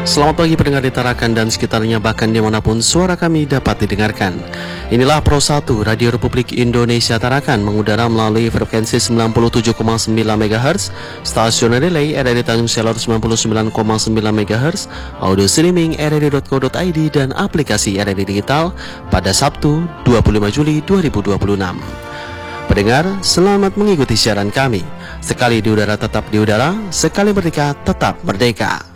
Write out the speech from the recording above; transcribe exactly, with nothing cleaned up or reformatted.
Selamat pagi pendengar di Tarakan dan sekitarnya, bahkan dimanapun suara kami dapat didengarkan. Inilah Pro satu Radio Republik Indonesia Tarakan, mengudara melalui frekuensi sembilan puluh tujuh koma sembilan megahertz, stasiun relay R R D Tanjung Selor sembilan puluh sembilan koma sembilan megahertz, audio streaming r r d dot co dot i d dan aplikasi R R D Digital pada Sabtu dua puluh lima Juli dua ribu dua puluh enam. Pendengar, selamat mengikuti siaran kami. Sekali di udara tetap di udara, sekali merdeka tetap merdeka.